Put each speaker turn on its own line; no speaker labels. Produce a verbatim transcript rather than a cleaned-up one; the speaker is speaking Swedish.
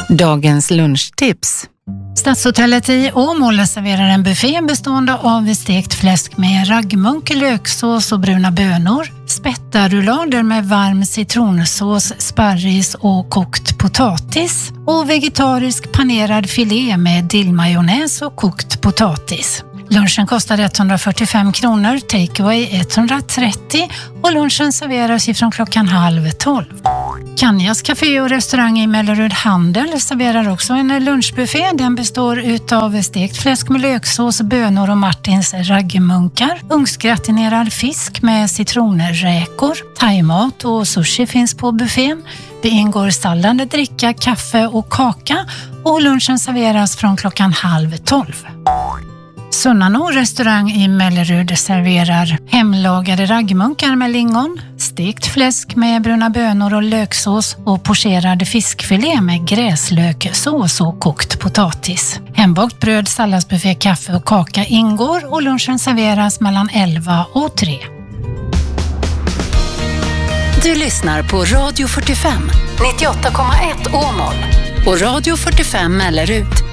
Dagens lunchtips.
Stadshotellet i Åmål serverar en buffé bestående av stekt fläsk med raggmunk, löksås och bruna bönor, spettarullader med varm citronsås, sparris och kokt potatis och vegetarisk panerad filé med dillmajonnäs och kokt potatis. Lunchen kostar etthundrafyrtiofem kronor, takeaway etthundratrettio och lunchen serveras ifrån klockan halv tolv. Kanjas café och restaurang i Mellerud Handel serverar också en lunchbuffé. Den består utav stekt fläsk med löksås, bönor och Martins raggmunkar, ugnsgratinerad fisk med citronräkor, thaimat och sushi finns på buffén. Det ingår sallad, dricka, kaffe och kaka och lunchen serveras från klockan halv tolv. Sunnano restaurang i Mellerud serverar hemlagade raggmunkar med lingon, stekt fläsk med bruna bönor och löksås och pocherad fiskfilé med gräslöksås och kokt potatis. Hembakt bröd, salladsbuffé, kaffe och kaka ingår och lunchen serveras mellan elva och tre.
Du lyssnar på Radio fyrtiofem, nittioåtta komma ett Åmål och Radio fyrtiofem Mellerud.